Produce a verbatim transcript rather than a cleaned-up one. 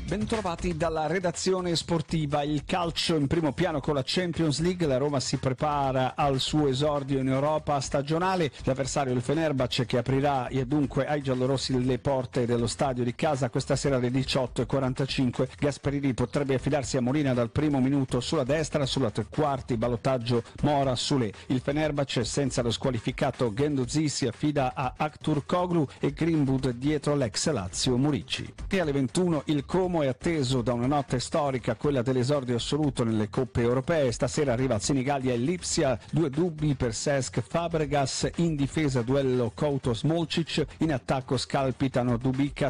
Bentrovati dalla redazione sportiva. Il calcio in primo piano con la Champions League. La Roma si prepara al suo esordio in Europa stagionale. L'avversario il Fenerbahce, che aprirà e dunque ai giallorossi le porte dello stadio di casa questa sera alle diciotto e quarantacinque. Gasperini potrebbe affidarsi a Molina dal primo minuto sulla destra, sulla tre quarti ballottaggio Mora-Sule. Il Fenerbahce senza lo squalificato Guendouzi si affida a Aktürkoğlu e Greenwood dietro l'ex Lazio Murici. E alle ventuno il Como è atteso da una notte storica, quella dell'esordio assoluto nelle coppe europee. Stasera arriva al Senigallia e Lipsia, due dubbi per Cesc Fabregas, in difesa duello Couto-Smolcic, in attacco scalpitano Dubica